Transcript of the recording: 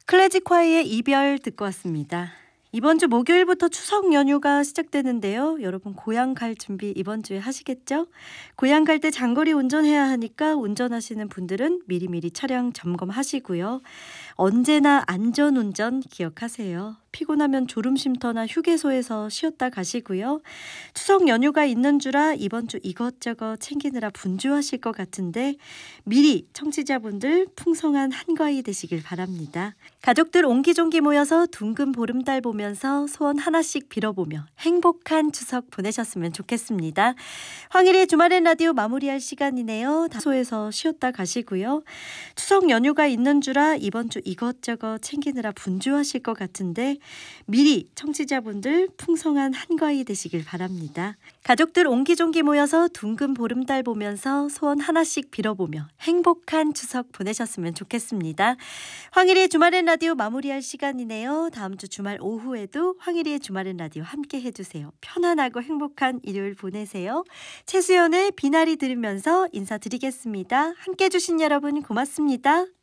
클래식화의 이별 듣고 왔습니다. 이번 주 목요일부터 추석 연휴가 시작되는데요. 여러분 고향 갈 준비 이번 주에 하시겠죠? 고향 갈 때 장거리 운전해야 하니까 운전하시는 분들은 미리미리 차량 점검하시고요. 언제나 안전운전 기억하세요. 피곤하면 졸음쉼터나 휴게소에서 쉬었다 가시고요. 추석 연휴가 있는 주라 이번 주 이것저것 챙기느라 분주하실 것 같은데 미리 청취자분들 풍성한 한가위 되시길 바랍니다. 가족들 옹기종기 모여서 둥근 보름달 보면서 소원 하나씩 빌어보며 행복한 추석 보내셨으면 좋겠습니다. 황일의 주말엔 라디오 마무리할 시간이네요. 다소에서 쉬었다 가시고요. 추석 연휴가 있는 주라 이번 주 이것저것 챙기느라 분주하실 것 같은데 미리 청취자분들 풍성한 한가위 되시길 바랍니다. 가족들 옹기종기 모여서 둥근 보름달 보면서 소원 하나씩 빌어보며 행복한 추석 보내셨으면 좋겠습니다. 황일의 주말엔 라디오 마무리할 시간이네요. 다음 주 주말 오후에도 황일의 주말엔 라디오 함께 해주세요. 편안하고 행복한 일요일 보내세요. 최수연의 비나리 들으면서 인사드리겠습니다. 함께 해주신 여러분 고맙습니다.